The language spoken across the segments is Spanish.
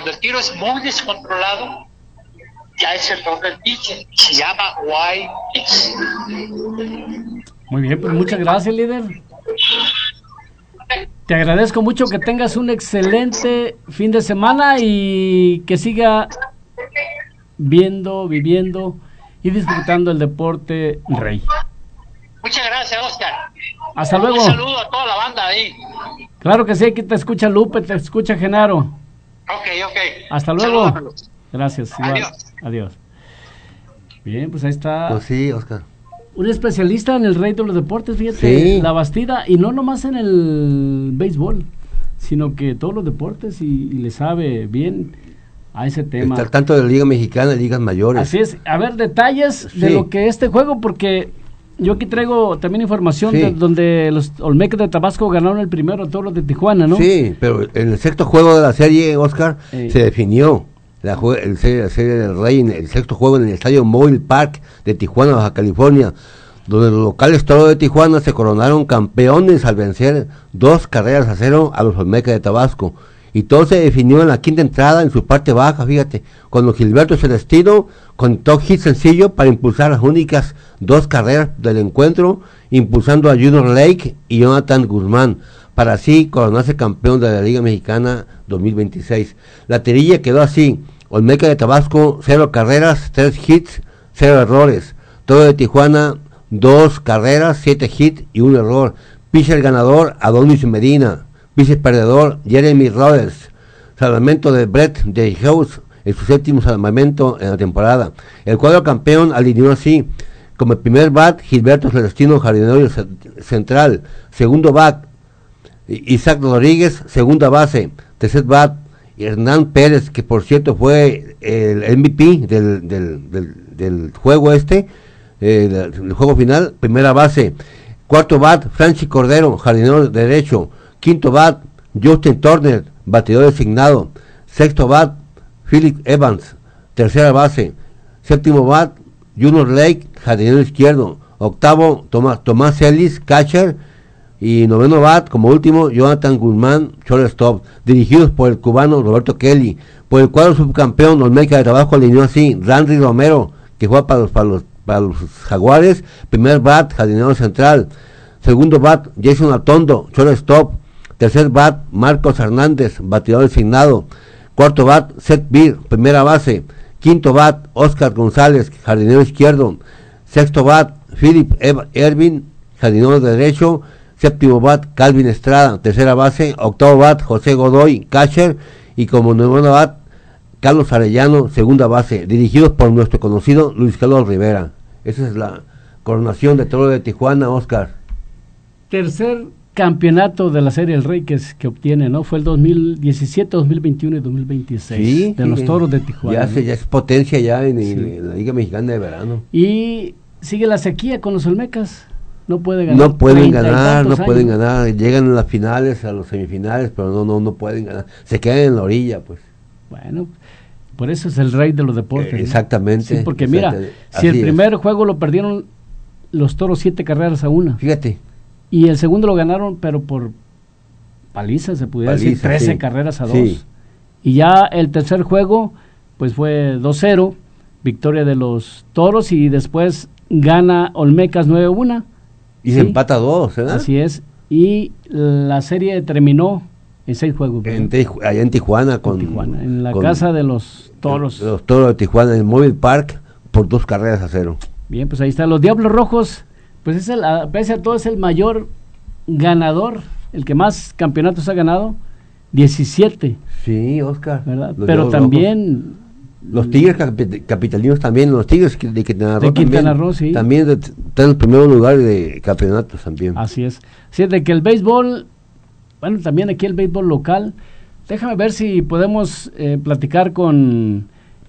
cuando el tiro es muy descontrolado, ya es error del pitcher, se llama wild pitch. Muy bien, pues muchas gracias, líder. Te agradezco mucho, que tengas un excelente fin de semana y que siga viendo, viviendo y disfrutando el deporte rey. Muchas gracias, Oscar. Hasta luego. Un saludo a toda la banda ahí. Claro que sí, aquí te escucha Lupe, te escucha Genaro. Ok. Hasta luego. Saludos. Gracias. Igual. Adiós. Bien, pues ahí está. Pues sí, Oscar. Un especialista en el rey de los deportes, fíjate, Sí. La Bastida, y no nomás en el béisbol, sino que todos los deportes y le sabe bien a ese tema. Está tanto de la Liga Mexicana y ligas mayores. Así es, a ver, detalles de Sí. lo que este juego, porque yo aquí traigo también información Sí. de donde los Olmecas de Tabasco ganaron el primero, todos los de Tijuana, ¿no? Sí, pero en el sexto juego de la serie, Oscar, se definió la serie del Rey en el sexto juego en el estadio Mobile Park de Tijuana, Baja California, donde los locales Toros de Tijuana se coronaron campeones al vencer 2-0 a los Olmecas de Tabasco. Y todo se definió en la quinta entrada, en su parte baja, fíjate, cuando Gilberto Celestino conectó hit sencillo para impulsar las únicas 2 carreras del encuentro, impulsando a Junior Lake y Jonathan Guzmán, para así coronarse campeón de la Liga Mexicana 2026. La tirilla quedó así: Olmeca de Tabasco, 0 carreras, 3 hits, 0 errores. Todo de Tijuana, 2 carreras, 7 hits y 1 error. Pitcher ganador, Adonis Medina. Pitcher perdedor, Jeremy Rogers. Salvamento de Brett de House, en su séptimo salvamento en la temporada. El cuadro campeón alineó así: como el primer bat, Gilberto Celestino, jardinero central. Segundo bat, Isaac Rodríguez, segunda base. Tercer bat, Hernán Pérez, que por cierto fue el MVP del juego del juego final, primera base. Cuarto bat, Franchi Cordero, jardinero derecho. Quinto bat, Justin Turner, bateador designado. Sexto bat, Philip Evans, tercera base. Séptimo bat, Junior Lake, jardinero izquierdo. Octavo, Tomás Ellis, catcher. Y noveno bat, como último, Jonathan Guzmán, shortstop, dirigidos por el cubano Roberto Kelly. Por el cuadro subcampeón, Olmeca de Tabasco alineó así: Randy Romero, que juega para los Jaguares, primer bat, jardinero central. Segundo bat, Jason Atondo, shortstop. Tercer bat, Marcos Hernández, bateador designado. Cuarto bat, Seth Beer, primera base. Quinto bat, Oscar González, jardinero izquierdo. Sexto bat, Philip Ervin, jardinero derecho. Séptimo bat, Calvin Estrada, tercera base. Octavo bat, José Godoy, catcher. Y como noveno bat, Carlos Arellano, segunda base, dirigidos por nuestro conocido Luis Carlos Rivera. Esa es la coronación de Toro de Tijuana, Oscar. Tercer campeonato de la Serie del Rey que obtiene, ¿no? Fue el 2017, 2021 y 2026 sí, de los Toros de Tijuana. Ya es potencia ya en la Liga Mexicana de verano. Y sigue la sequía con los Olmecas. No pueden ganar. No pueden ganar. Llegan a las finales, a los semifinales, pero no pueden ganar. Se quedan en la orilla, pues. Bueno, por eso es el rey de los deportes. Exactamente. Sí, porque mira, si el primer juego lo perdieron los Toros 7-1. Fíjate. Y el segundo lo ganaron, pero por paliza, se pudiera decir, 13-2. Sí. Y ya el tercer juego, pues fue 2-0, victoria de los Toros, y después gana Olmecas 9-1. Y se empata 2, ¿verdad? Así es. Y la serie terminó en 6 juegos. Allá en Tijuana. En la casa de los Toros. Los Toros de Tijuana, en el Mobile Park, por 2-0. Bien, pues ahí están los Diablos Rojos. Pues pese a todo es el mayor ganador, el que más campeonatos ha ganado, 17. Sí, Oscar. ¿Verdad? Pero también los Tigres capitalinos también, los Tigres de Quintana Roo, sí. También están en el primer lugar de campeonatos también. Así es. Así es de que el béisbol, bueno, también aquí el béisbol local, déjame ver si podemos platicar con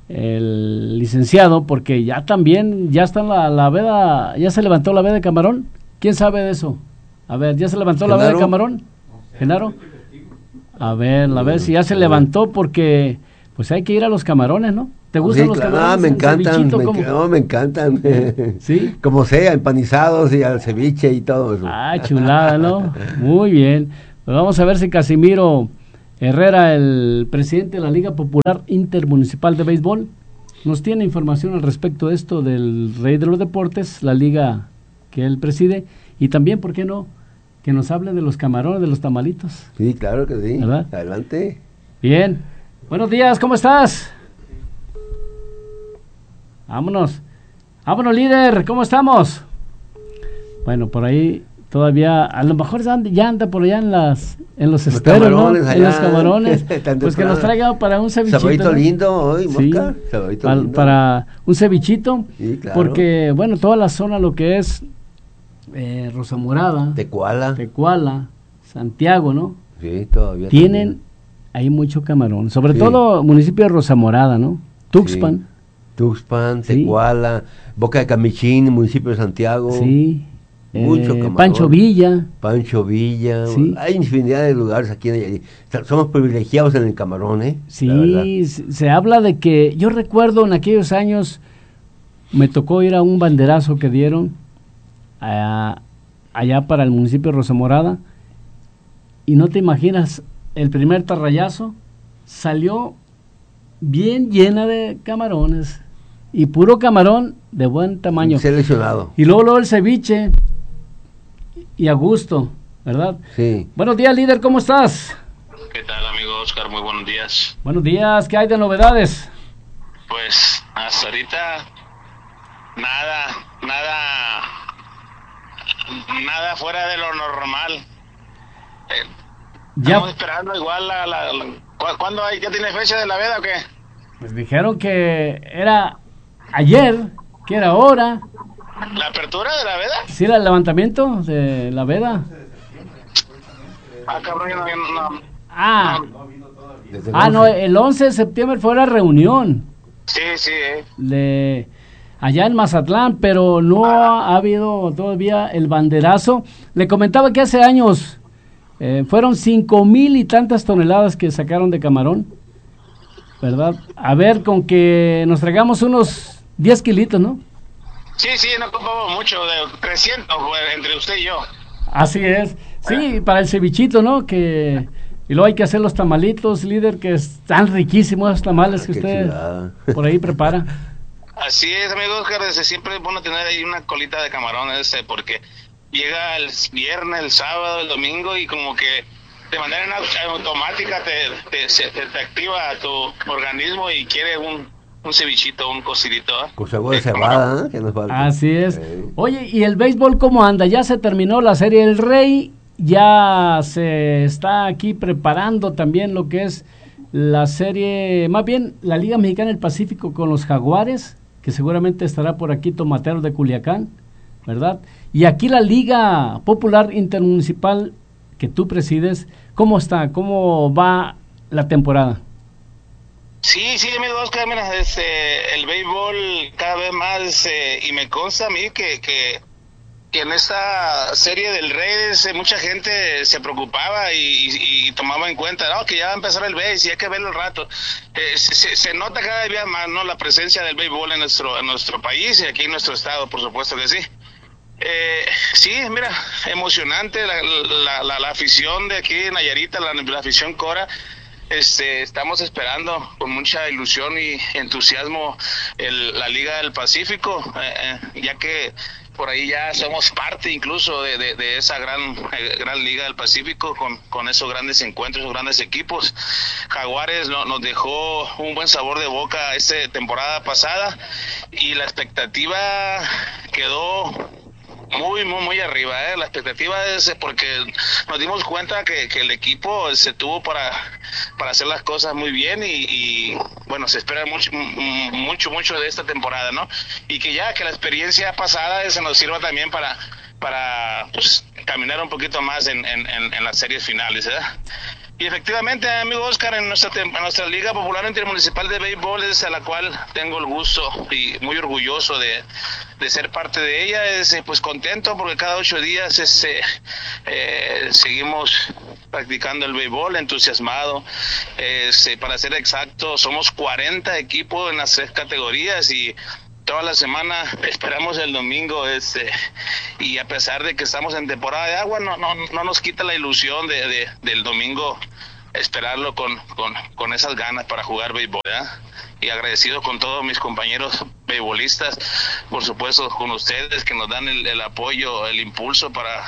el licenciado, porque ya está la veda, ya se levantó la veda de Camarón. ¿Quién sabe de eso? A ver, ¿ya se levantó la veda de Camarón? ¿Genaro? A ver si ya se levantó, porque pues hay que ir a los camarones, ¿no? ¿Te gustan los camarones? Ah, me encantan, me encantan. ¿Sí? Como sea, empanizados y al ceviche y todo eso. Ah, chulada, ¿no? Muy bien. Pues vamos a ver si Casimiro Herrera, el presidente de la Liga Popular Intermunicipal de Béisbol, nos tiene información al respecto de esto del Rey de los Deportes, la liga que él preside, y también, ¿por qué no?, que nos hable de los camarones, de los tamalitos. Sí, claro que sí. ¿Verdad? Adelante. Bien. Buenos días, ¿cómo estás? Vámonos. Vámonos, líder, ¿cómo estamos? Bueno, por ahí todavía, a lo mejor ya anda por allá en los esteros, ¿no? En los camarones. Pues que nos traiga para un cevichito. Sabadito, ¿no? Lindo hoy, sí, lindo. Para un cevichito. Sí, claro. Porque, bueno, toda la zona, lo que es Rosa Morada, Tecuala, Santiago, ¿no? Sí, todavía. Tienen ahí mucho camarón. Sobre todo municipio de Rosa Morada, ¿no? Tuxpan. Sí. Tuxpan, Tecuala, Boca de Camichín, municipio de Santiago. Sí. Mucho camarón. Pancho Villa. Sí. Hay infinidad de lugares aquí en Nayarit. Somos privilegiados en el camarón, ¿eh? Sí, se habla de que, yo recuerdo en aquellos años, me tocó ir a un banderazo que dieron allá para el municipio de Rosa Morada, y no te imaginas, el primer tarrayazo salió bien llena de camarones, y puro camarón de buen tamaño. Seleccionado. Y luego el ceviche, y a gusto, ¿verdad? Sí. Buenos días, líder, ¿cómo estás? ¿Qué tal, amigo Oscar? Muy buenos días. Buenos días, ¿qué hay de novedades? Pues hasta ahorita nada fuera de lo normal. Estamos esperando igual ¿cuándo hay? ¿Ya tiene fecha de la veda o qué? Pues dijeron que era ayer, que era ahora. ¿La apertura de la veda? Sí, el levantamiento de la veda. Cabrón, no. No, el 11 de septiembre fue la reunión. Sí. Allá en Mazatlán, pero no ha habido todavía el banderazo. Le comentaba que hace años fueron 5,000 y tantas toneladas que sacaron de camarón, ¿verdad? A ver, con que nos traigamos unos 10 kilitos, ¿no? Sí, no ocupamos mucho, de 300 entre usted y yo. Así es. Sí, para el cevichito, ¿no? Y luego hay que hacer los tamalitos, líder, que están riquísimos los tamales que usted por ahí prepara. Así es, amigo Oscar, siempre es bueno tener ahí una colita de camarones, porque llega el viernes, el sábado, el domingo, y como que de manera automática te activa tu organismo y quiere un cevichito, un cocidito. Con algo de cebada, que nos falta. Así es. Oye, ¿y el béisbol cómo anda? Ya se terminó la Serie del Rey, ya se está aquí preparando también lo que es la serie, más bien la Liga Mexicana del Pacífico con los Jaguares, que seguramente estará por aquí Tomateros de Culiacán, ¿verdad? Y aquí la Liga Popular Intermunicipal que tú presides, ¿cómo está? ¿Cómo va la temporada? Sí, amigo Oscar, mira, el béisbol cada vez más, y me consta a mí que en esta serie del Rey mucha gente se preocupaba y tomaba en cuenta, que ya va a empezar el béis y hay que verlo el rato. Se nota cada día más, ¿no?, la presencia del béisbol en nuestro país y aquí en nuestro estado, por supuesto que sí. Sí, mira, emocionante la afición de aquí en Nayarit, la afición Cora. Estamos esperando con mucha ilusión y entusiasmo la Liga del Pacífico, ya que por ahí ya somos parte incluso de esa gran Liga del Pacífico con esos grandes encuentros, esos grandes equipos. Jaguares nos dejó un buen sabor de boca esta temporada pasada y la expectativa quedó muy arriba, La expectativa es porque nos dimos cuenta que el equipo se tuvo para hacer las cosas muy bien y bueno, se espera mucho de esta temporada, ¿no? Y que la experiencia pasada se nos sirva también para pues, caminar un poquito más en las series finales, ¿verdad? Y efectivamente, amigo Oscar, en nuestra Liga Popular Intermunicipal de Béisbol, es a la cual tengo el gusto y muy orgulloso de ser parte de ella, pues contento porque cada 8 días seguimos practicando el béisbol, entusiasmado. Para ser exacto, somos 40 equipos en las 3 categorías y toda la semana esperamos el domingo, y a pesar de que estamos en temporada de agua, no nos quita la ilusión del domingo esperarlo con esas ganas para jugar béisbol, ¿verdad? Y agradecido con todos mis compañeros beisbolistas, por supuesto con ustedes que nos dan el apoyo, el impulso para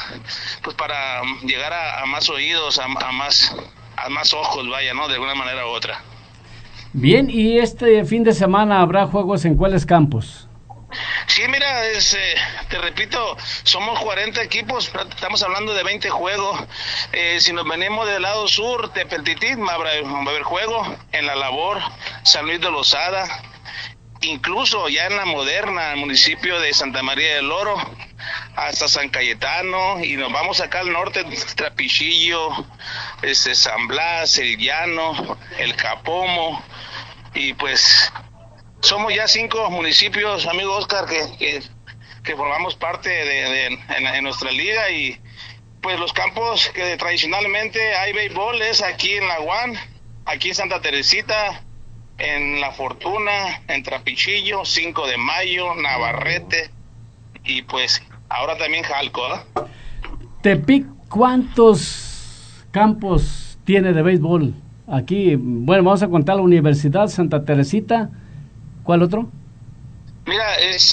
llegar a más oídos, a más ojos, vaya, ¿no? De alguna manera u otra. Bien, y este fin de semana habrá juegos en cuáles campos. Sí, mira, te repito, somos 40 equipos, estamos hablando de 20 juegos. Si nos venimos del lado sur, Tepeltitit, va a haber juego en La Labor, San Luis de Losada, incluso ya en La Moderna, el municipio de Santa María del Oro, hasta San Cayetano, y nos vamos acá al norte, Trapichillo, San Blas, El Llano, El Capomo, y pues somos ya 5 municipios, amigo Oscar, que formamos parte en nuestra liga, y pues los campos que tradicionalmente hay béisbol es aquí en La UAN, aquí en Santa Teresita, en La Fortuna, en Trapichillo, 5 de Mayo, Navarrete, y pues ahora también Jalco, ¿eh? Tepic, ¿cuántos campos tiene de béisbol? Aquí, bueno, vamos a contar la Universidad, Santa Teresita. ¿Cuál otro? Mira,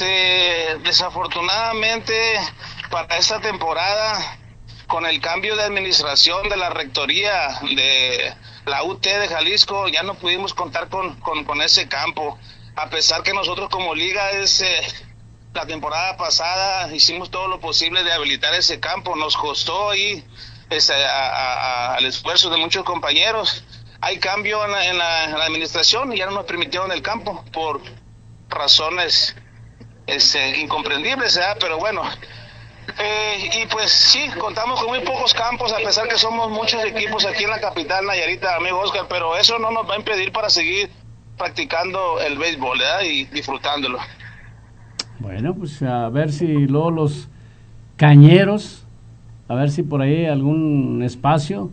desafortunadamente para esta temporada, con el cambio de administración de la rectoría de la UT de Jalisco, ya no pudimos contar con ese campo, a pesar que nosotros como liga la temporada pasada hicimos todo lo posible de habilitar ese campo. Nos costó ahí al esfuerzo de muchos compañeros. Hay cambio en la administración y ya no nos permitieron el campo por razones incomprendibles, ¿verdad? Pero bueno, y pues sí, contamos con muy pocos campos, a pesar que somos muchos equipos aquí en la capital Nayarita, amigo Oscar, pero eso no nos va a impedir para seguir practicando el béisbol, ¿verdad? Y disfrutándolo. Bueno, pues a ver si luego los cañeros, a ver si por ahí algún espacio,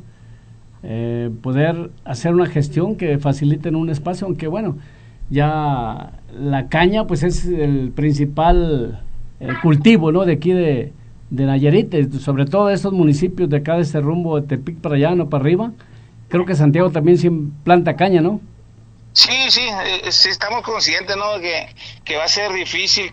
poder hacer una gestión que faciliten un espacio, aunque bueno, ya la caña pues es el principal cultivo, ¿no? De aquí de Nayarit, sobre todo de estos municipios de acá de este rumbo de Tepic para allá, no para arriba. Creo que Santiago también sí planta caña, ¿no? Sí, estamos conscientes, ¿no? Que va a ser difícil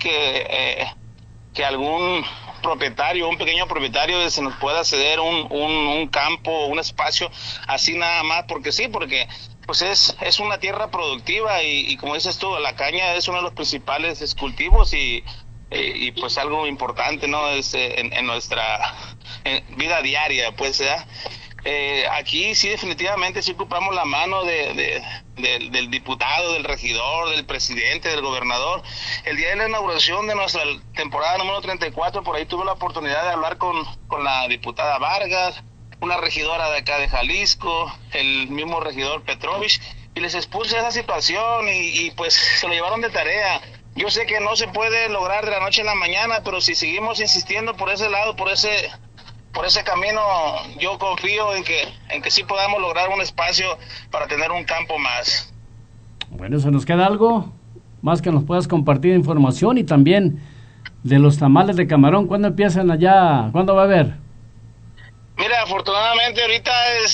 que algún propietario, un pequeño propietario se nos pueda ceder un campo, un espacio así nada más, porque pues es una tierra productiva y como dices tú, la caña es uno de los principales cultivos y pues algo importante, ¿no? En nuestra vida diaria, pues, ¿verdad? Aquí sí definitivamente sí ocupamos la mano del diputado, del regidor, del presidente, del gobernador. El día de la inauguración de nuestra temporada número 34, por ahí tuve la oportunidad de hablar con la diputada Vargas, una regidora de acá de Jalisco, el mismo regidor Petrovich, y les expuse esa situación y pues se lo llevaron de tarea. Yo sé que no se puede lograr de la noche a la mañana, pero si seguimos insistiendo por ese lado, por ese camino, yo confío en que sí podamos lograr un espacio para tener un campo más. Bueno, ¿se nos queda algo más que nos puedas compartir información? Y también de los tamales de camarón, ¿cuándo empiezan allá? ¿Cuándo va a haber? Mira, afortunadamente ahorita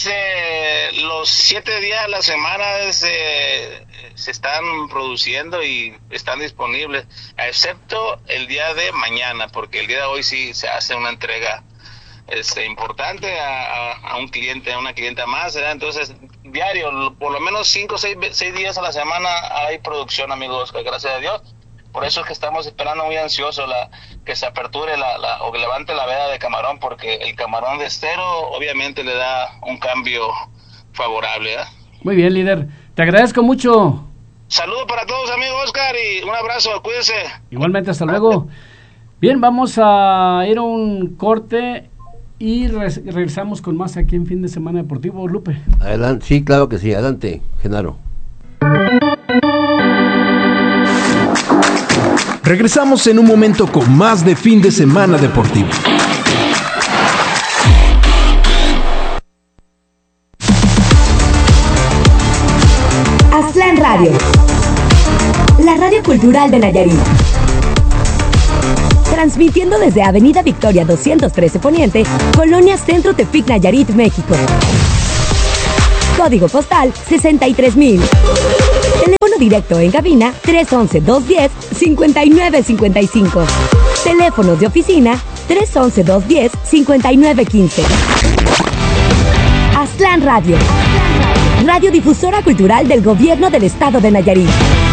los 7 días de la semana se están produciendo y están disponibles, excepto el día de mañana, porque el día de hoy sí se hace una entrega importante a un cliente, a una clienta más, ¿verdad? Entonces, diario, por lo menos 5 o 6 días a la semana hay producción, amigos, gracias a Dios. Por eso es que estamos esperando muy ansiosos que se aperture o que levante la veda de camarón, porque el camarón de estero obviamente le da un cambio favorable, ¿verdad? Muy bien, líder. Te agradezco mucho. Saludos para todos, amigo Oscar, y un abrazo, cuídense. Igualmente, hasta luego. Bien, vamos a ir a un corte y regresamos con más aquí en Fin de Semana Deportivo. Lupe. Adelante, sí, claro que sí. Adelante, Genaro. Regresamos en un momento con más de Fin de Semana Deportivo. Aztlán Radio, la radio cultural de Nayarit. Transmitiendo desde Avenida Victoria 213 Poniente, Colonia Centro Tepic, Nayarit, México. Código postal 63000. Teléfono directo en cabina 311-210-5955. Teléfonos de oficina 311-210-5915. Aztlán Radio. Radiodifusora cultural del Gobierno del Estado de Nayarit.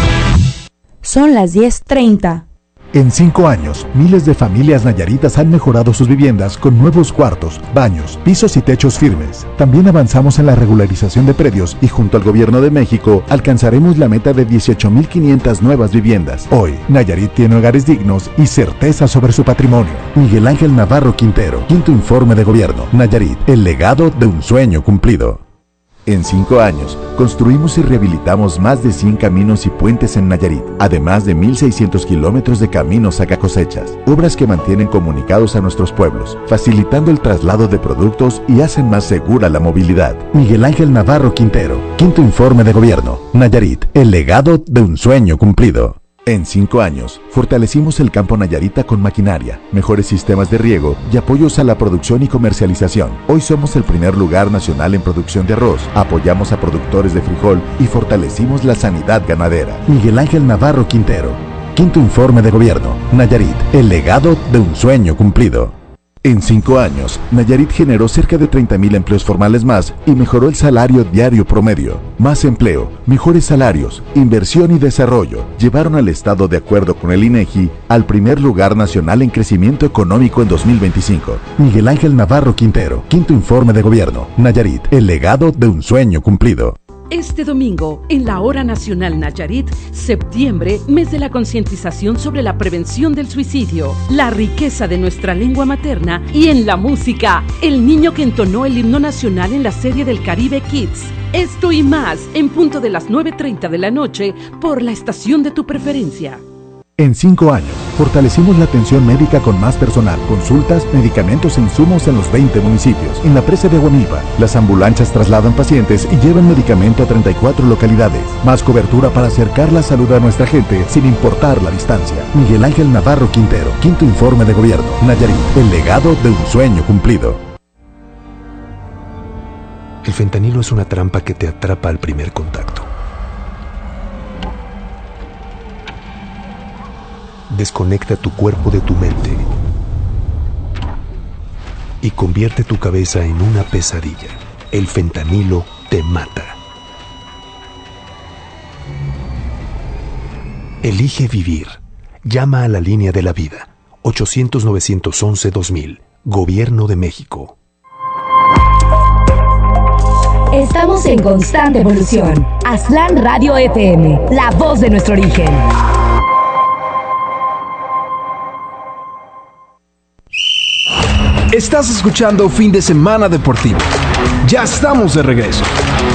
Son las 10:30. En 5 años, miles de familias nayaritas han mejorado sus viviendas con nuevos cuartos, baños, pisos y techos firmes. También avanzamos en la regularización de predios y junto al Gobierno de México alcanzaremos la meta de 18,500 nuevas viviendas. Hoy, Nayarit tiene hogares dignos y certeza sobre su patrimonio. Miguel Ángel Navarro Quintero, 5º Informe de Gobierno. Nayarit, el legado de un sueño cumplido. En 5 años, construimos y rehabilitamos más de 100 caminos y puentes en Nayarit, además de 1,600 kilómetros de caminos sacacosechas, obras que mantienen comunicados a nuestros pueblos, facilitando el traslado de productos y hacen más segura la movilidad. Miguel Ángel Navarro Quintero, 5º Informe de Gobierno. Nayarit, el legado de un sueño cumplido. En 5 años, fortalecimos el campo nayarita con maquinaria, mejores sistemas de riego y apoyos a la producción y comercialización. Hoy somos el primer lugar nacional en producción de arroz, apoyamos a productores de frijol y fortalecimos la sanidad ganadera. Miguel Ángel Navarro Quintero, 5º Informe de Gobierno. Nayarit, el legado de un sueño cumplido. En 5 años, Nayarit generó cerca de 30,000 empleos formales más y mejoró el salario diario promedio. Más empleo, mejores salarios, inversión y desarrollo llevaron al Estado, de acuerdo con el INEGI, al primer lugar nacional en crecimiento económico en 2025. Miguel Ángel Navarro Quintero, 5º Informe de Gobierno. Nayarit, el legado de un sueño cumplido. Este domingo, en la Hora Nacional Nayarit, septiembre, mes de la concientización sobre la prevención del suicidio, la riqueza de nuestra lengua materna y en la música, el niño que entonó el himno nacional en la serie del Caribe Kids. Esto y más, en punto de las 9:30 de la noche, por la estación de tu preferencia. En 5 años, fortalecimos la atención médica con más personal, consultas, medicamentos e insumos en los 20 municipios. En la presa de Aguamilpa, las ambulancias trasladan pacientes y llevan medicamento a 34 localidades. Más cobertura para acercar la salud a nuestra gente sin importar la distancia. Miguel Ángel Navarro Quintero, 5º Informe de Gobierno. Nayarit, el legado de un sueño cumplido. El fentanilo es una trampa que te atrapa al primer contacto. Desconecta tu cuerpo de tu mente y convierte tu cabeza en una pesadilla. El fentanilo te mata. Elige vivir. Llama a la línea de la vida. 800-911-2000. Gobierno de México. Estamos en constante evolución. Aztlán Radio FM, la voz de nuestro origen. Estás escuchando Fin de Semana Deportivo. Ya estamos de regreso.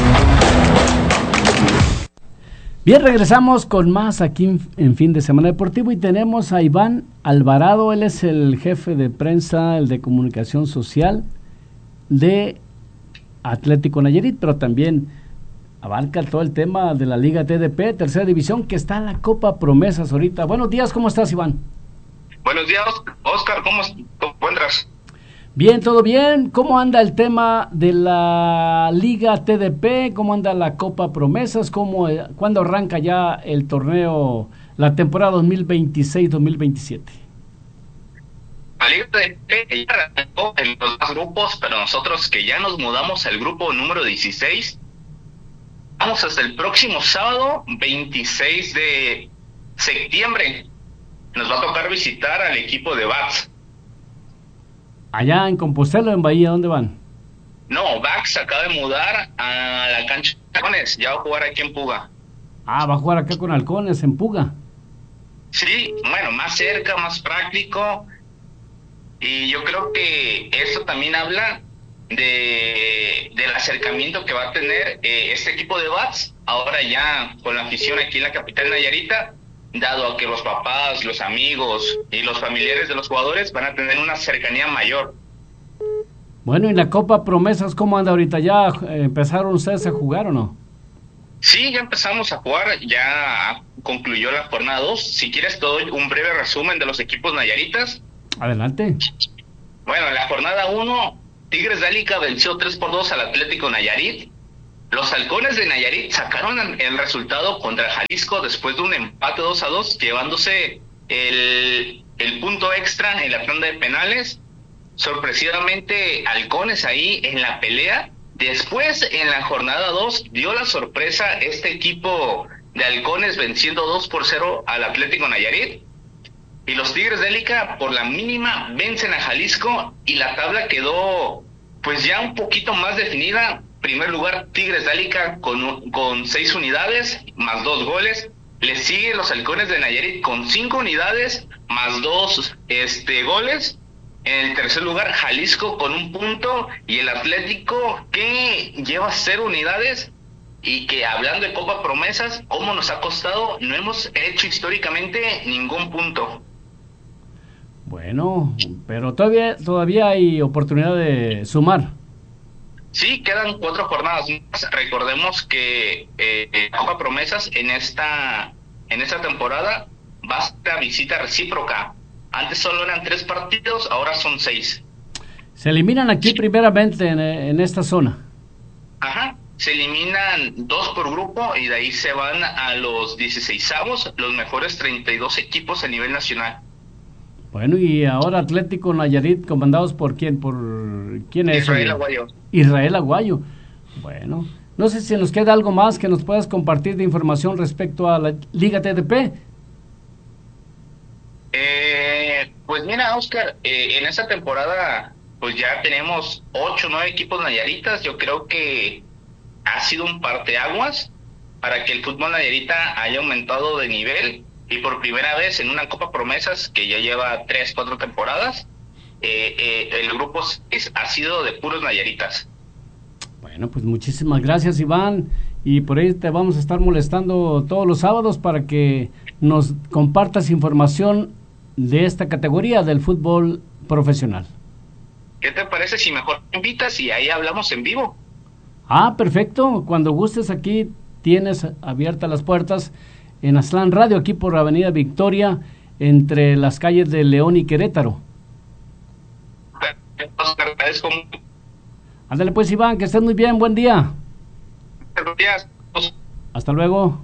Bien, regresamos con más aquí en Fin de Semana Deportivo y tenemos a Iván Alvarado. Él es el jefe de prensa, el de comunicación social de Atlético Nayarit, pero también abarca todo el tema de la Liga TDP, tercera división, que está en la Copa Promesas ahorita. Buenos días, ¿cómo estás, Iván? Buenos días, Oscar, ¿cómo te encuentras? Bien, todo bien. ¿Cómo anda el tema de la Liga TDP? ¿Cómo anda la Copa Promesas? ¿Cuándo arranca ya el torneo, la temporada 2026-2027? La Liga TDP ya arrancó en los dos grupos, pero nosotros que ya nos mudamos al grupo número 16, vamos hasta el próximo sábado, 26 de septiembre. Nos va a tocar visitar al equipo de Vax. Allá en Compostela, en Bahía, ¿dónde van? No, Vax acaba de mudar a la cancha de Halcones, ya va a jugar aquí en Puga. Ah, va a jugar acá con Halcones en Puga. Sí, bueno, más cerca, más práctico, y yo creo que esto también habla del acercamiento que va a tener este equipo de Vax, ahora ya con la afición aquí en la capital nayarita, dado a que los papás, los amigos y los familiares de los jugadores van a tener una cercanía mayor. Bueno, ¿y la Copa Promesas cómo anda ahorita? ¿Ya empezaron ustedes a jugar o no? Sí, ya empezamos a jugar, ya concluyó la jornada 2. Si quieres te doy un breve resumen de los equipos nayaritas. Adelante. Bueno, en la jornada 1, Tigres de Alica venció 3-2 al Atlético Nayarit. Los Halcones de Nayarit sacaron el resultado contra Jalisco después de un empate 2-2, llevándose el punto extra en la tanda de penales. Sorpresivamente, Halcones ahí en la pelea. Después, en la jornada 2, dio la sorpresa este equipo de Halcones venciendo 2-0 al Atlético Nayarit. Y los Tigres del Ica, por la mínima, vencen a Jalisco y la tabla quedó pues ya un poquito más definida. Primer lugar, Tigres de Ica con 6 unidades, más 2 goles. Le siguen los Halcones de Nayarit con 5 unidades, más 2 goles. En el tercer lugar, Jalisco con 1 punto y el Atlético que lleva 0 unidades y que, hablando de Copa Promesas, ¿cómo nos ha costado? No hemos hecho históricamente ningún punto. Bueno, pero todavía hay oportunidad de sumar. Sí, quedan 4 jornadas más. Recordemos que Copa Promesas en esta temporada va a ser a visita recíproca. Antes solo eran 3 partidos, ahora son 6. Se eliminan aquí primeramente en esta zona. Ajá, se eliminan 2 por grupo y de ahí se van a los 16avos, los mejores 32 equipos a nivel nacional. Bueno, y ahora Atlético Nayarit, comandados por quién, ¿quién es? Israel Aguayo. Israel Aguayo. Bueno, no sé si nos queda algo más que nos puedas compartir de información respecto a la Liga TDP. Pues mira, Oscar, en esta temporada pues ya tenemos 8 o 9 equipos nayaritas. Yo creo que ha sido un parteaguas para que el fútbol nayarita haya aumentado de nivel. Y por primera vez en una Copa Promesas que ya lleva 3-4 temporadas, el grupo 6 ha sido de puros nayaritas. Bueno, pues muchísimas gracias, Iván, y por ahí te vamos a estar molestando todos los sábados para que nos compartas información de esta categoría del fútbol profesional. ¿Qué te parece si mejor me invitas y ahí hablamos en vivo? Ah, perfecto, cuando gustes aquí tienes abiertas las puertas en Aztlán Radio, aquí por Avenida Victoria, entre las calles de León y Querétaro. Oscar, agradezco mucho. Ándale pues, Iván, que estés muy bien, buen día. Buenos días. Hasta luego.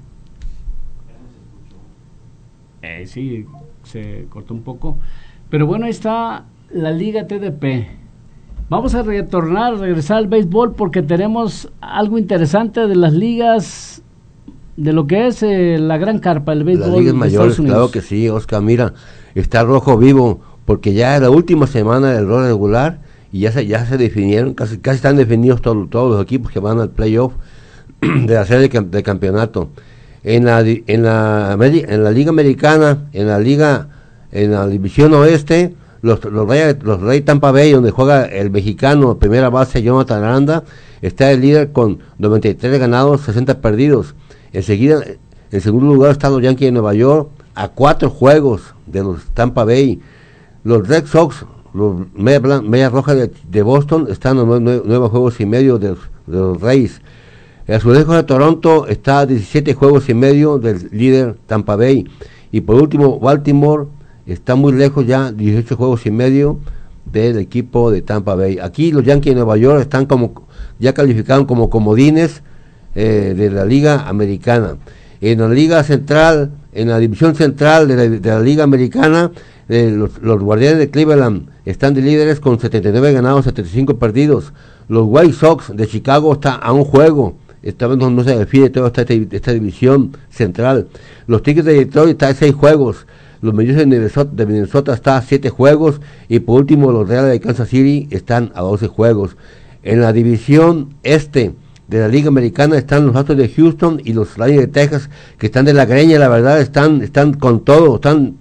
Sí, se cortó un poco. Pero bueno, ahí está la Liga TDP. Vamos a regresar al béisbol porque tenemos algo interesante de las ligas, de lo que es la gran carpa, el béisbol. Las ligas mayores, claro que sí, Oscar. Mira, está rojo vivo porque ya es la última semana del rol regular y ya se definieron, casi están definidos todos los equipos que van al playoff de la serie de campeonato. En la Liga Americana, en la División Oeste, los Reyes Tampa Bay, donde juega el mexicano, primera base Jonathan Aranda, está el líder con 93 ganados, 60 perdidos. Enseguida, en segundo lugar están los Yankees de Nueva York, a 4 juegos de los Tampa Bay. Los Red Sox, los Medias Rojas de Boston, están a 9 juegos y medio de los Reyes. El Azulejos de Toronto está a 17 juegos y medio del líder Tampa Bay. Y por último, Baltimore está muy lejos ya, 18 juegos y medio del equipo de Tampa Bay. Aquí los Yankees de Nueva York están ya calificaron como comodines de la Liga Americana. En la Liga Central, en la División Central de la Liga Americana, los Guardianes de Cleveland están de líderes con 79 ganados, 75 perdidos. Los White Sox de Chicago están a un juego. Esta vez no se define toda esta división central. Los Tigres de Detroit están a 6 juegos. Los Mellizos de Minnesota están a 7 juegos. Y por último, los Reales de Kansas City están a 12 juegos. En la división este de la Liga Americana están los Astros de Houston y los Rangers de Texas, que están de la greña, la verdad, están con todo, están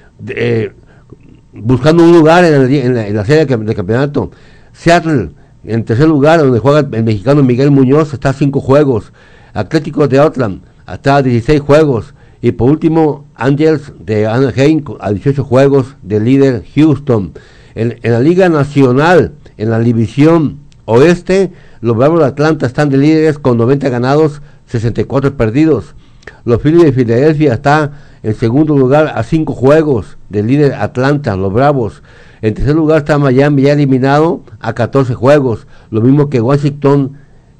buscando un lugar en la serie de campeonato. Seattle, en tercer lugar, donde juega el mexicano Miguel Muñoz, está a 5 juegos. Atlético de Oakland está a 16 juegos. Y por último, Angels de Anaheim a 18 juegos del líder Houston. En la Liga Nacional, en la División Oeste, los Bravos de Atlanta están de líderes con 90 ganados, 64 perdidos. Los Phillies de Filadelfia está en segundo lugar a 5 juegos del líder Atlanta, los Bravos. En tercer lugar está Miami, ya eliminado a 14 juegos, lo mismo que Washington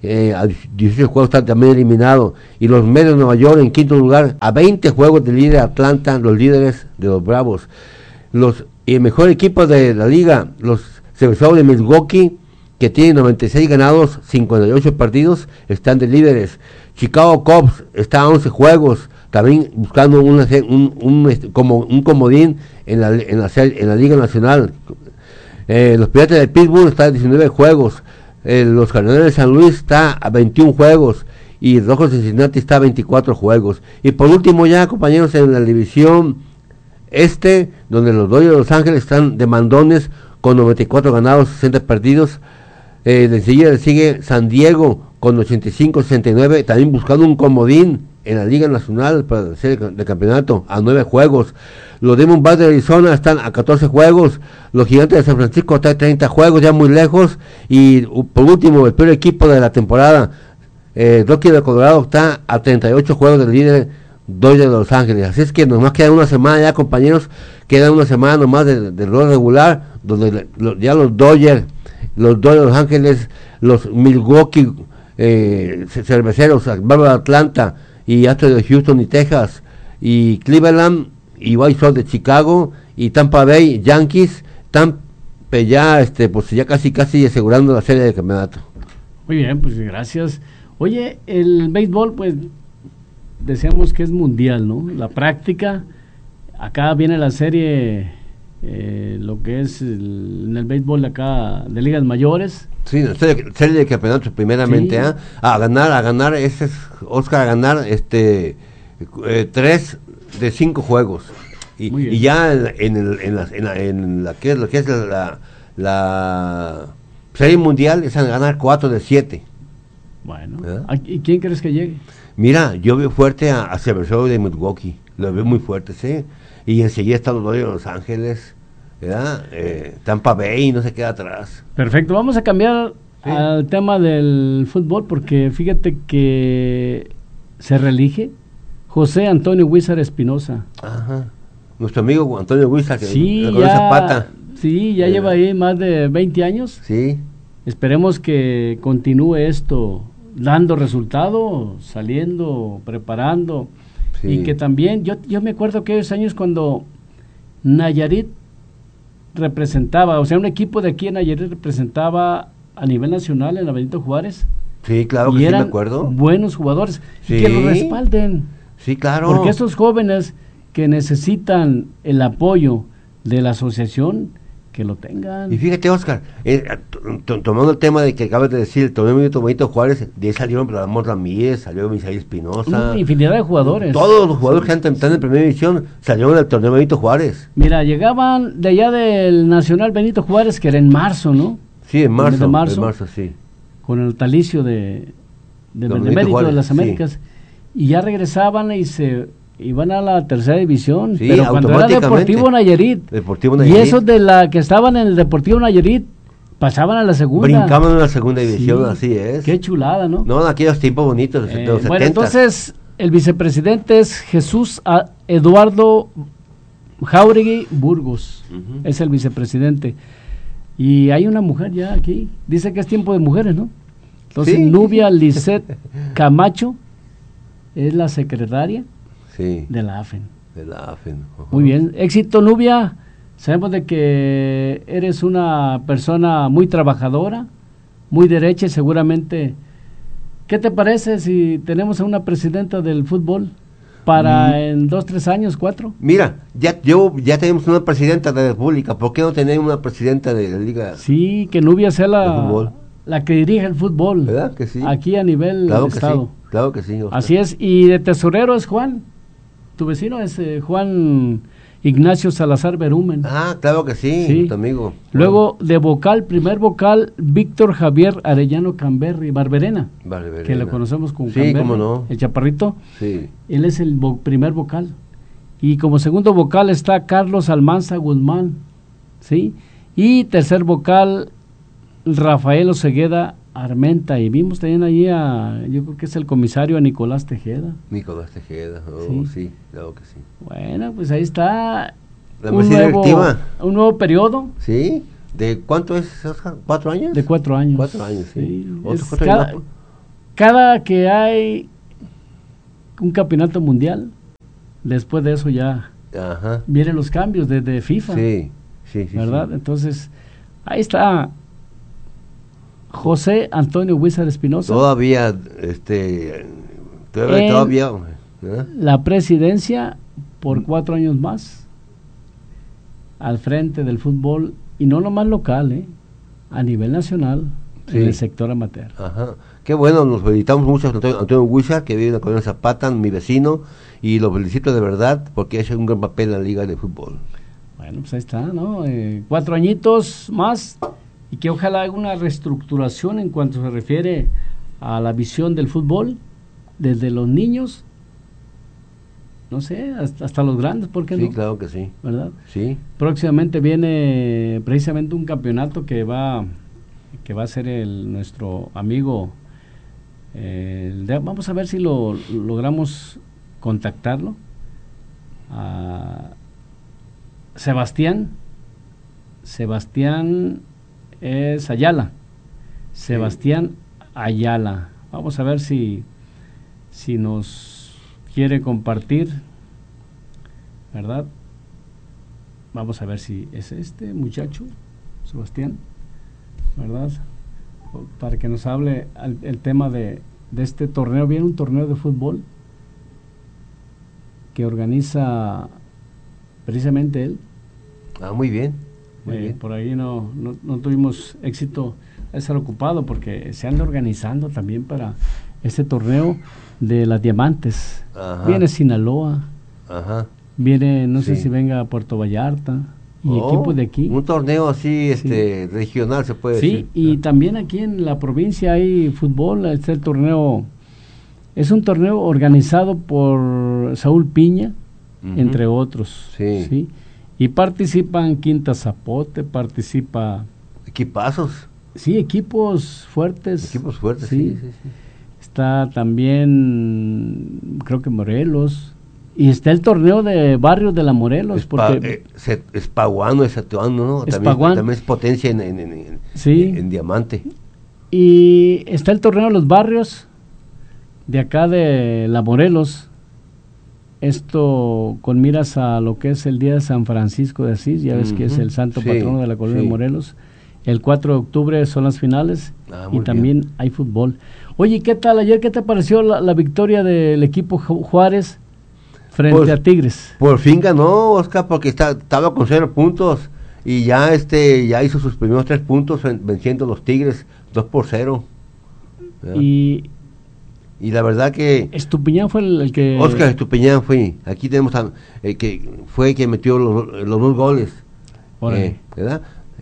a 18 juegos está también eliminado. Y los Mets de Nueva York en quinto lugar, a 20 juegos del líder Atlanta, los líderes de los Bravos. Y el mejor equipo de la liga, los Cerveceros de Milwaukee, que tienen 96 ganados, 58 partidos, están de líderes. Chicago Cubs está a 11 juegos, también buscando como un comodín en la Liga Nacional. Los Piratas de Pittsburgh están a 19 juegos. Los Cardenales de San Luis está a 21 juegos. Y Rojos de Cincinnati está a 24 juegos. Y por último ya, compañeros, en la división donde los Dodgers de Los Ángeles están de mandones con 94 ganados, 60 perdidos. Enseguida le sigue San Diego con 85-69, también buscando un comodín en la Liga Nacional para hacer el campeonato a 9 juegos. Los Diamondbacks de Arizona están a 14 juegos. Los Gigantes de San Francisco están a 30 juegos, ya muy lejos. Y por último, el peor equipo de la temporada, Rocky de Colorado, está a 38 juegos del líder Dodgers de Los Ángeles. Así es que nomás queda una semana ya, compañeros. Queda una semana nomás de rol regular, donde ya los Dodgers de Los Ángeles, los Milwaukee Cerveceros, Bravos de Atlanta y Astros de Houston y Texas, y Cleveland y White Sox de Chicago y Tampa Bay Yankees están ya pues ya casi asegurando la serie de campeonato. Muy bien, pues gracias. Oye, el béisbol, pues decíamos que es mundial, ¿no? La práctica, acá viene la serie, lo que es en el béisbol de acá de ligas mayores. Sí, serie de campeonatos primeramente, sí. A ganar, ese es Oscar, a ganar 3 de 5 juegos. Y ya en la que es la serie mundial es a ganar 4 de 7. Bueno, ¿y quién crees que llegue? Mira, yo veo fuerte a Cerveceros de Milwaukee, lo veo muy fuerte, sí. Y enseguida están los Dodgers de Los Ángeles, ¿verdad? Tampa Bay no se queda atrás. Perfecto, vamos a cambiar al tema del fútbol, porque fíjate que se reelige José Antonio Huizar Espinosa. Ajá. Nuestro amigo Antonio Huizar, que sí, conoce Zapata. Sí, ya lleva ahí más de 20 años. Sí. Esperemos que continúe esto dando resultado, saliendo, preparando. Sí. Y que también, yo me acuerdo aquellos años cuando Nayarit representaba, o sea, un equipo de aquí en Nayarit representaba a nivel nacional en la Benito Juárez. Sí, claro que sí, me acuerdo. Buenos jugadores, sí. Y que los respalden. Sí, claro. Porque estos jóvenes que necesitan el apoyo de la asociación, que lo tengan. Y fíjate, Oscar, tomando el tema de que acabas de decir, el torneo Benito Juárez, de ahí salieron Ramón Ramírez, salió Misael Espinosa. Infinidad de jugadores. Todos los jugadores que están en primera división salieron del torneo Benito Juárez. Mira, llegaban de allá del Nacional Benito Juárez, que era en marzo, ¿no? Sí, en marzo, sí. Con el talicio del Benemérito de las Américas. Sí. Y ya regresaban y se iban a la tercera división, sí, pero cuando era Deportivo Nayarit, y esos de la que estaban en el Deportivo Nayarit pasaban a la segunda, brincaban a la segunda división, sí, así es. Qué chulada, ¿no? No, aquellos tiempos bonitos de los 70. Bueno, entonces el vicepresidente es Jesús Eduardo Jauregui Burgos, es el vicepresidente, y hay una mujer ya aquí, dice que es tiempo de mujeres, ¿no? Entonces ¿sí? Nubia Lisset Camacho es la secretaria. Sí. De la AFEN. Muy bien, éxito, Nubia. Sabemos de que eres una persona muy trabajadora, muy derecha, y seguramente. ¿Qué te parece si tenemos a una presidenta del fútbol para en 2, 3 años, 4? Mira, ya tenemos una presidenta de la República. ¿Por qué no tenemos una presidenta de la Liga? Sí, que Nubia sea la que dirige el fútbol. ¿Verdad que sí? Aquí a nivel estado. Sí, claro que sí. Oscar. Así es. Y de tesorero es Juan. Tu vecino es Juan Ignacio Salazar Berumen. Ah, claro que sí, tu amigo. Luego de vocal, primer vocal, Víctor Javier Arellano Camberri, Barberena, que lo conocemos como Camberri, cómo no. El chaparrito. Sí. Él es el primer vocal. Y como segundo vocal está Carlos Almanza Guzmán, ¿sí? Y tercer vocal, Rafael Osegueda Armenta, y vimos también allí yo creo que es el comisario, a Nicolás Tejeda. Sí, claro que sí. Bueno, pues ahí está un nuevo periodo. Sí, ¿de cuánto es, Oscar? ¿4 años? De 4 años. 4 años, sí. cada que hay un campeonato mundial, después de eso ya vienen los cambios desde FIFA. Sí, ¿verdad? Sí. Entonces, ahí está José Antonio Huizar Espinosa. Todavía, todavía, ¿verdad? La presidencia por 4 años más al frente del fútbol, y no nomás local, a nivel nacional, en el sector amateur. Ajá. Qué bueno, nos felicitamos mucho a Antonio Huizar, que vive en la colonia Zapata, mi vecino, y lo felicito de verdad porque ha hecho un gran papel en la liga de fútbol. Bueno, pues ahí está, ¿no? 4 añitos más, y que ojalá haga una reestructuración en cuanto se refiere a la visión del fútbol, desde los niños, no sé, hasta los grandes, ¿por qué no? Sí, claro que sí. ¿Verdad? Sí. Próximamente viene precisamente un campeonato que va a ser nuestro amigo, vamos a ver si lo logramos contactarlo, a Sebastián es Ayala, Sebastián Ayala. Vamos a ver si nos quiere compartir, ¿verdad? Vamos a ver si es este muchacho, Sebastián, ¿verdad? Para que nos hable el tema de este torneo. Viene un torneo de fútbol que organiza precisamente él. Muy bien. Muy bien. Por ahí no tuvimos éxito a estar ocupado, porque se anda organizando también para este torneo de las Diamantes. Ajá. Viene Sinaloa, viene, no sé si venga Puerto Vallarta, y equipos de aquí. Un torneo así, regional, se puede decir. Sí, y también aquí en la provincia hay fútbol. Este torneo es un torneo organizado por Saúl Piña, entre otros. Sí. Y participan Quinta Zapote, participa... Equipazos. Sí, equipos fuertes. Sí. Está también, creo que Morelos. Y está el torneo de barrios de la Morelos. Espaguano, ¿no? También es potencia en diamante. Y está el torneo de los barrios de acá de la Morelos. Esto con miras a lo que es el día de San Francisco de Asís. Ya ves que es el santo patrono de la colonia de Morelos. El 4 de octubre son las finales. Y también hay fútbol. Oye, ¿qué tal ayer? ¿Qué te pareció la victoria del equipo Juárez frente a Tigres? Por fin ganó, Oscar, porque estaba con 0 puntos y ya hizo sus primeros 3 puntos venciendo a los Tigres 2-0. Y la verdad que Estupiñán fue el que... Oscar Estupiñán fue. Aquí tenemos que fue el que metió los 2 goles. ¿Verdad?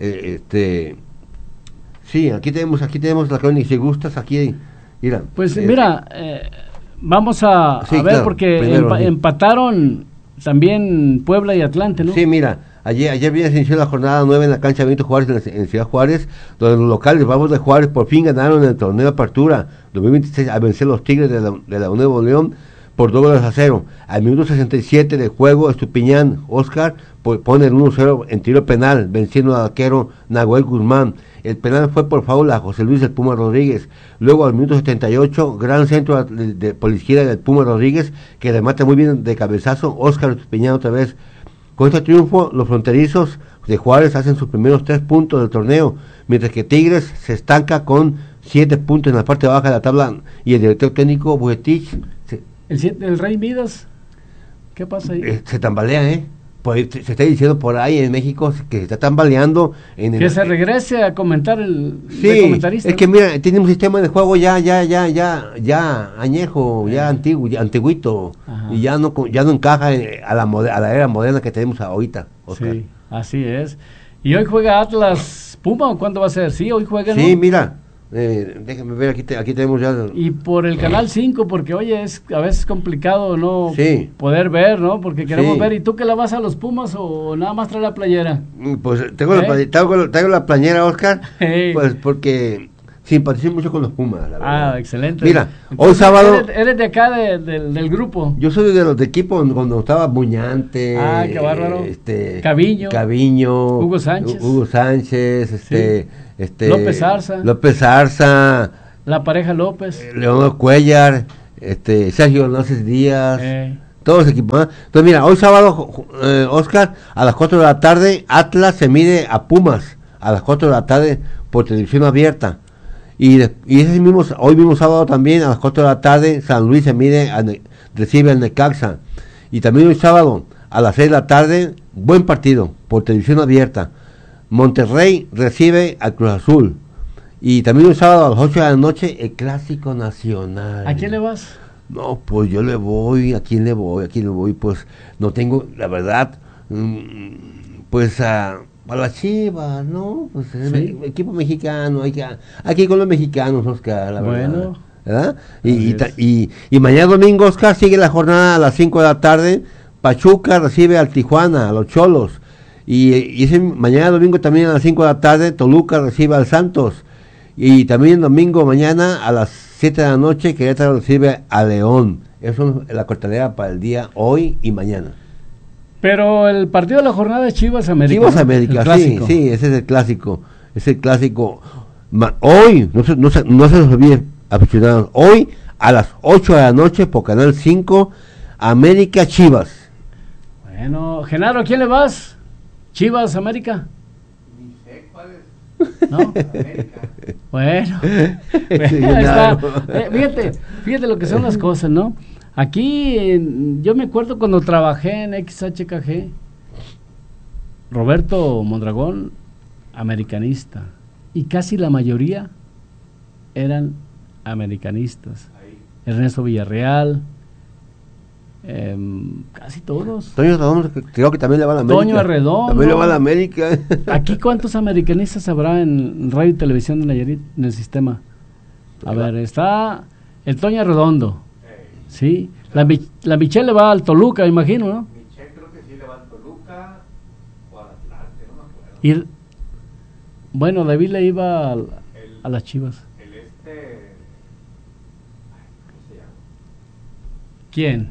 Sí, aquí tenemos la crónica. Si gustas, aquí mira. Pues mira, vamos a ver, claro, porque empataron también Puebla y Atlante, ¿no? Sí, mira, ayer se inició la jornada 9 en la cancha Benito Juárez en Ciudad Juárez, donde los locales Bravos de Juárez por fin ganaron el torneo de apertura 2026 a vencer los Tigres de la Nuevo León por 2-0. Al minuto 67 de juego, Estupiñán, Oscar, pone el 1-0 en tiro penal, venciendo al arquero Nahuel Guzmán. El penal fue por faula a José Luis del Puma Rodríguez. Luego al minuto 78, gran centro por la izquierda del Puma Rodríguez, que remata muy bien de cabezazo, Oscar Estupiñán otra vez. Con este triunfo, los fronterizos de Juárez hacen sus primeros 3 puntos del torneo, mientras que Tigres se estanca con 7 puntos en la parte baja de la tabla, y el director técnico Buetich el Rey Midas, ¿qué pasa ahí? Se tambalea, pues se está diciendo por ahí en México que se está tambaleando. Se regrese a comentar el comentarista. Es que mira, tiene un sistema de juego ya añejo, ya antiguito, y ya no encaja a la era moderna que tenemos ahorita, Oscar. Sí, así es. ¿Y hoy juega Atlas Puma o cuándo va a ser? Sí, hoy juega, ¿no? Sí, mira. Déjame ver, aquí tenemos ya. Y por el canal 5, porque oye, es a veces complicado no poder ver, ¿no? Porque queremos ver. ¿Y tú que la vas a los Pumas o nada más trae la playera? Pues traigo la playera, Oscar, pues porque simpatizo mucho con los Pumas, la verdad. Excelente. Mira, entonces, hoy sábado... Eres de acá, del grupo. Yo soy de los de equipo cuando estaba Buñante. Qué bárbaro. Caviño. Hugo Sánchez. López Zarza. La pareja López. Leonardo Cuellar, Sergio Hernández Díaz, todos los equipos. Entonces mira, hoy sábado, Oscar, a las 4 de la tarde, Atlas se mide a Pumas, a las 4 de la tarde, por televisión abierta. Y hoy mismo sábado también, a las 4 de la tarde, San Luis recibe al Necaxa. Y también hoy sábado, a las 6 de la tarde, buen partido, por televisión abierta. Monterrey recibe al Cruz Azul. Y también un sábado a las 8 de la noche, el Clásico Nacional. ¿A quién le vas? No, pues yo le voy. ¿A quién le voy? Pues no tengo, la verdad, pues a las Chivas, ¿no? Pues ¿sí? Equipo mexicano, hay que con los mexicanos, Oscar, la verdad. ¿Verdad? Y mañana domingo, Oscar, sigue la jornada a las 5 de la tarde. Pachuca recibe al Tijuana, a los Cholos. Y ese mañana domingo también a las 5 de la tarde, Toluca recibe al Santos. Y también domingo mañana a las 7 de la noche, Querétaro recibe a León. Eso es la cartelera para el día hoy y mañana. Pero el partido de la jornada es Chivas América. Chivas América, sí, ese es el clásico. Es el clásico. Hoy, no se los olvide, aficionados, hoy a las 8 de la noche por Canal 5, América Chivas. Bueno, Genaro, ¿a quién le vas? Chivas América. Ni sé cuál es. ¿No? América. Bueno, está. Fíjate lo que son las cosas, ¿no? Aquí, yo me acuerdo cuando trabajé en XHKG, Roberto Mondragón, americanista, y casi la mayoría eran americanistas. Ernesto Villarreal, casi todos. Toño Redondo, creo que también le va a la América. Toño Redondo. También le va a la América. ¿Aquí cuántos americanistas habrá en radio y televisión de Nayarit, en el sistema? A ver, está el Toño Redondo. Sí. La Michelle le va al Toluca, imagino, ¿no? Michelle creo que sí le va al Toluca o al Atlante, no me acuerdo. Bueno, David le iba a las Chivas. ¿Cómo se llama? ¿Quién?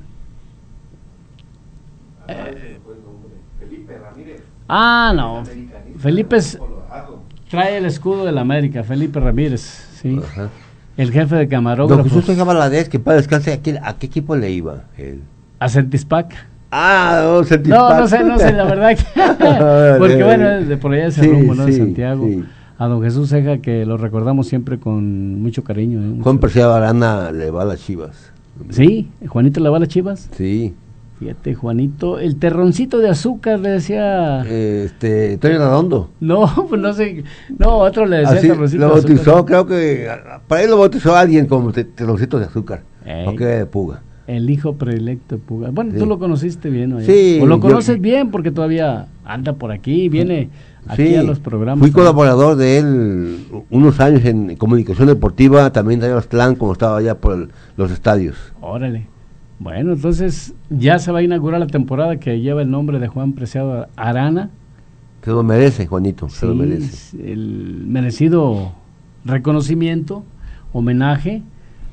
Felipe Ramírez. No. Felipe trae el escudo de la América, Felipe Ramírez, sí. Ajá. El jefe de camarógrafos. Don Jesús Valadez, que para descansar, ¿a qué equipo le iba él? A Centispac. Centispac. No sé, la verdad que porque bueno, de por allá ese rumbo, ¿no? De Santiago. Sí. A don Jesús Ceja, que lo recordamos siempre con mucho cariño. Juan Preciado Arana le va a las Chivas. ¿Sí? ¿Juanito le va a las Chivas? Sí. Fíjate, Juanito, el terroncito de azúcar, le decía... Toño Redondo. No, pues no sé, otro le decía terroncito de azúcar. Lo bautizó, creo que, para él lo bautizó alguien como terroncito de azúcar, porque era de Puga. El hijo predilecto de Puga. Bueno, sí. Tú lo conociste bien, ¿no? Sí. O lo conoces bien, porque todavía anda por aquí, viene aquí a los programas. Fui colaborador de él unos años en comunicación deportiva, también de Aztlán, como estaba allá por los estadios. Órale. Bueno, entonces ya se va a inaugurar la temporada que lleva el nombre de Juan Preciado Arana. Se lo merece, Juanito, se lo merece. El merecido reconocimiento, homenaje,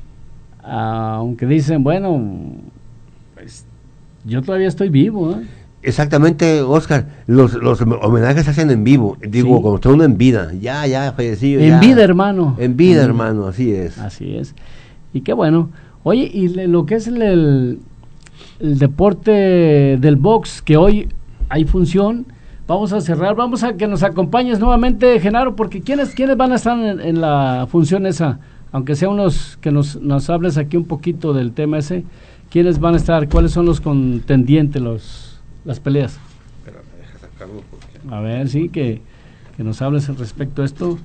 aunque dicen, bueno, pues, yo todavía estoy vivo, ¿eh? Exactamente, Oscar, los homenajes se hacen en vivo, digo, como está uno en vida, ya fallecido. En vida, hermano. En vida, hermano, así es. Así es, y qué bueno. Oye, y lo que es el deporte del box, que hoy hay función, vamos a cerrar, vamos a que nos acompañes nuevamente, Genaro, porque ¿quiénes van a estar en la función esa? Aunque sea unos que nos hables aquí un poquito del tema ese, ¿quiénes van a estar? ¿Cuáles son los contendientes, las peleas? Espérame, deja sacarlo porque... A ver, sí, que nos hables al respecto de esto.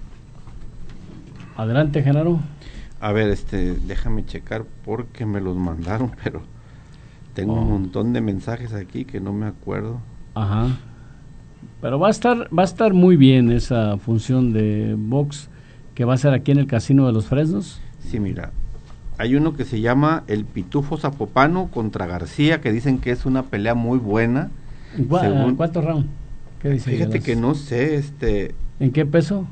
Adelante, Genaro. A ver, déjame checar porque me los mandaron, pero tengo un montón de mensajes aquí que no me acuerdo. Ajá. Pero va a estar muy bien esa función de box que va a ser aquí en el Casino de los Fresnos. Sí, mira, hay uno que se llama el Pitufo Zapopano contra García, que dicen que es una pelea muy buena. ¿Cuántos rounds? ¿Qué dice? Fíjate que no sé, ¿En qué peso?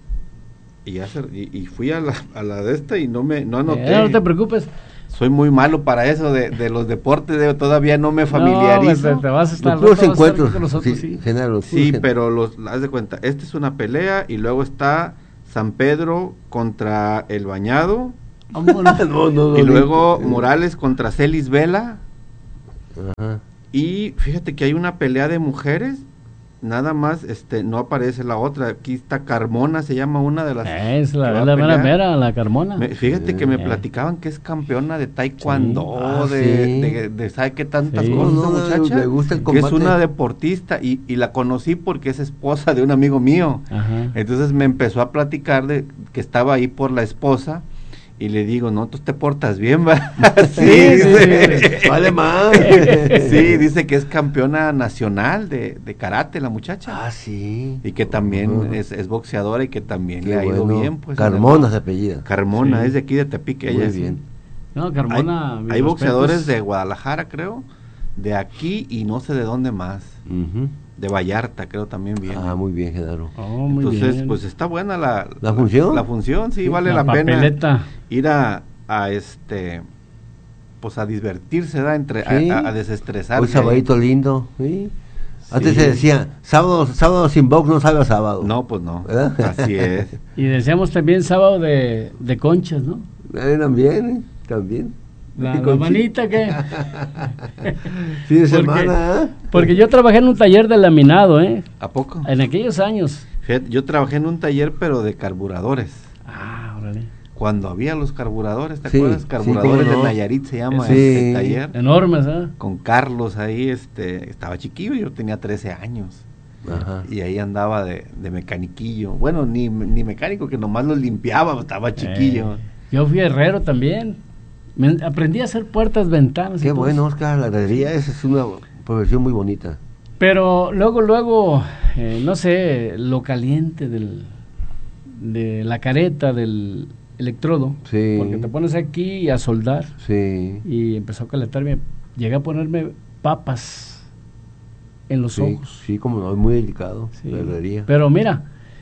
Y fui a la de esta y no anoté. No te preocupes. Soy muy malo para eso de los deportes, todavía no me familiarizo. No, te vas a estar los encuentros con nosotros, sí. Sí, pero haz de cuenta, esta es una pelea y luego está San Pedro contra El Bañado, no, y luego Morales contra Celis Vela. Ajá. Y fíjate que hay una pelea de mujeres, nada más, no aparece la otra. Aquí está Carmona, se llama una de las. Es la mera, la Carmona. Fíjate que me platicaban que es campeona de taekwondo, de ¿sabe qué tantas cosas, muchacha? Me gusta el que combate. es una deportista y la conocí porque es esposa de un amigo mío. Ajá. Entonces me empezó a platicar de que estaba ahí por la esposa. Y le digo, no, tú te portas bien, ¿va? Sí. Vale más. Sí, dice que es campeona nacional de karate la muchacha. Ah, sí. Y que también es boxeadora y que también Qué le ha ido bueno. bien. Pues, Carmona se apellida. Carmona, Sí. es de aquí de Tepic. Muy ella bien. No, Carmona. Hay boxeadores de Guadalajara, creo, de aquí y no sé de dónde más. Uh-huh. De Vallarta, creo también bien. Ah, muy bien, Genaro. Oh, muy Entonces, bien. pues está buena la función. La función, sí, vale la la pena papeleta. ir a pues a divertirse, ¿da? Sí. a desestresarse. Hoy sabadito lindo. Sí. Antes Sí. se decía, sábado sin box no sabe a sábado. No, pues no. ¿Verdad? Así es. Y decíamos también sábado de conchas, ¿no? También. La manita que... Fin de semana, Porque yo trabajé en un taller de laminado, ¿A poco? en aquellos años. Fíjate, yo trabajé en un taller, pero de carburadores. Ah, órale. Cuando había los carburadores, ¿te Sí, acuerdas? sí, Carburadores cómo no. de Nayarit se llama Sí. ese taller. Enormes, ¿eh? Con Carlos ahí, estaba chiquillo, yo tenía 13 años. Ajá. Y ahí andaba de mecaniquillo. Bueno, ni mecánico, que nomás los limpiaba, estaba chiquillo. Yo fui herrero también. Aprendí a hacer puertas, ventanas. Qué y todo bueno, eso. Oscar, la herrería esa es una profesión muy bonita. Pero luego, no sé, lo caliente de la careta, del electrodo. Sí. Porque te pones aquí a soldar. Sí. Y empezó a calentarme. Llegué a ponerme papas en los ojos. Sí, como no, es muy delicado Sí. la herrería. Pero mira,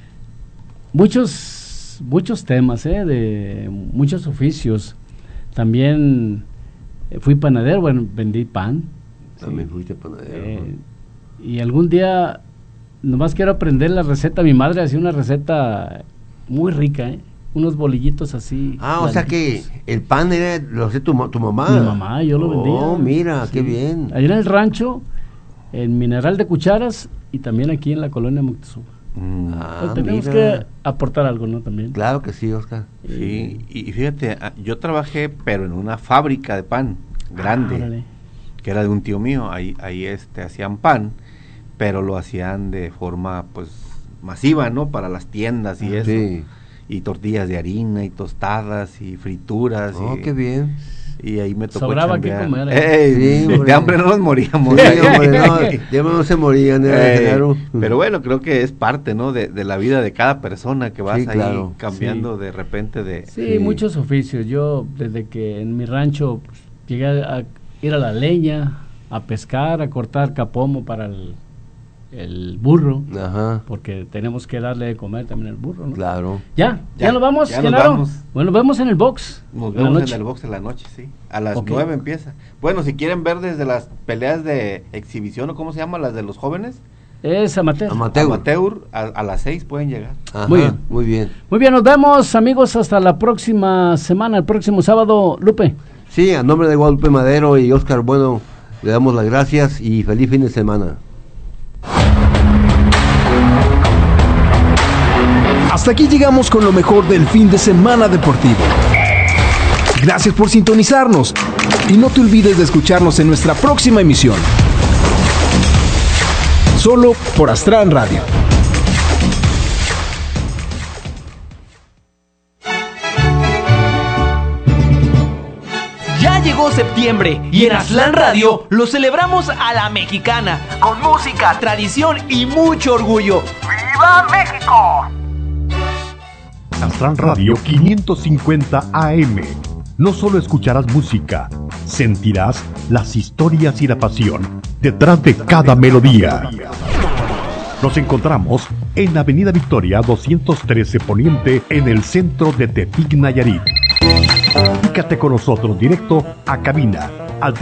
muchos temas, de muchos oficios. También fui panadero, bueno, vendí pan. También sí. fuiste panadero. Y algún día, nomás quiero aprender la receta. Mi madre hacía una receta muy rica, unos bolillitos así. O sea que el pan lo hacía tu mamá. Mi mamá, yo lo vendía. Oh, mira, sí. qué bien. Allá en el rancho, en Mineral de Cucharas y también aquí en la colonia Moctezuma. Tenemos que aportar algo, ¿no? También. Claro que sí, Oscar. Sí, y fíjate, yo trabajé, pero en una fábrica de pan grande, que era de un tío mío. Ahí hacían pan, pero lo hacían de forma, pues, masiva, ¿no? Para las tiendas y eso. Sí. Y tortillas de harina y tostadas y frituras. Oh, qué bien. Y ahí me tocó Sobraba chambear. que comer. Sí, de hambre no nos moríamos. Sí, hombre, de hambre no se morían. Pero bueno, creo que es parte, ¿no? De la vida de cada persona que vas ahí cambiando de repente de... Sí, muchos oficios. Yo, desde que en mi rancho llegué a ir a la leña, a pescar, a cortar capomo para el burro. Ajá. Porque tenemos que darle de comer también al burro, ¿no? Claro. ¿Ya nos vamos, ya Genaro? nos vamos. Bueno, nos vemos en el box. Nos vemos en el box en la noche, sí. A las 9 empieza. Bueno, si quieren ver desde las peleas de exhibición, o cómo se llama, las de los jóvenes. Es amateur. Amateur, a las 6 pueden llegar. Ajá, Muy bien. Muy bien. Muy bien, nos vemos, amigos, hasta la próxima semana, el próximo sábado. Lupe. Sí, a nombre de Guadalupe Madero y Oscar Bueno, le damos las gracias y feliz fin de semana. Hasta aquí llegamos con lo mejor del fin de semana deportivo. Gracias por sintonizarnos y no te olvides de escucharnos en nuestra próxima emisión. Solo por Astran Radio. Ya llegó septiembre y en Astran Radio lo celebramos a la mexicana, con música, tradición y mucho orgullo. ¡Viva México! Astran Radio 550 AM. No solo escucharás música, sentirás las historias y la pasión detrás de cada melodía. Nos encontramos en Avenida Victoria 213 Poniente, en el centro de Tepic, Nayarit. Comunícate con nosotros directo a cabina al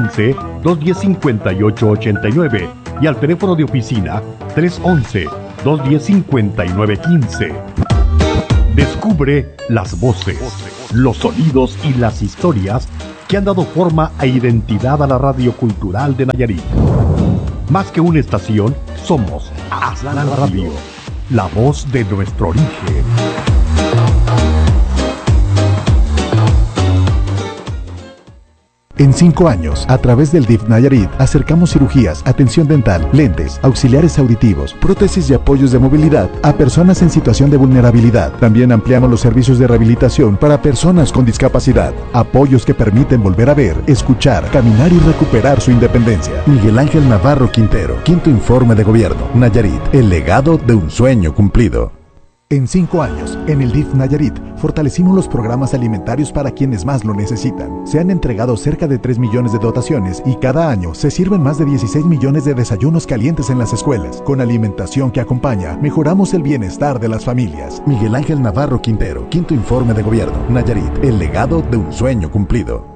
311-210-5889 y al teléfono de oficina 311-210-5915. Descubre las voces, los sonidos y las historias que han dado forma e identidad a la radio cultural de Nayarit. Más que una estación, somos Aztlán Radio, la voz de nuestro origen. En 5 años, a través del DIF Nayarit, acercamos cirugías, atención dental, lentes, auxiliares auditivos, prótesis y apoyos de movilidad a personas en situación de vulnerabilidad. También ampliamos los servicios de rehabilitación para personas con discapacidad. Apoyos que permiten volver a ver, escuchar, caminar y recuperar su independencia. Miguel Ángel Navarro Quintero, 5º Informe de Gobierno. Nayarit, el legado de un sueño cumplido. En 5 años, en el DIF Nayarit, fortalecimos los programas alimentarios para quienes más lo necesitan. Se han entregado cerca de 3 millones de dotaciones y cada año se sirven más de 16 millones de desayunos calientes en las escuelas. Con alimentación que acompaña, mejoramos el bienestar de las familias. Miguel Ángel Navarro Quintero, 5º Informe de Gobierno. Nayarit, el legado de un sueño cumplido.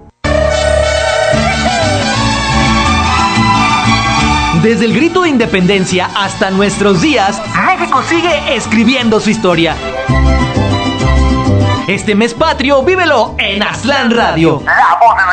Desde el grito de independencia hasta nuestros días, México sigue escribiendo su historia. Este mes patrio, vívelo en Aztlán Radio. La voz de